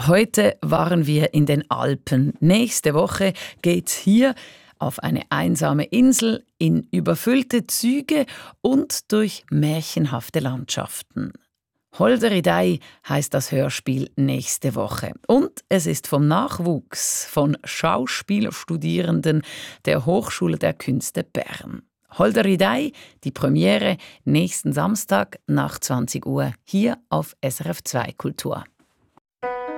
Heute waren wir in den Alpen. Nächste Woche geht's hier auf eine einsame Insel, in überfüllte Züge und durch märchenhafte Landschaften. Holderidei heißt das Hörspiel nächste Woche. Und es ist vom Nachwuchs von Schauspielstudierenden der Hochschule der Künste Bern. Holderidei, die Premiere nächsten Samstag nach 20 Uhr hier auf SRF 2 Kultur.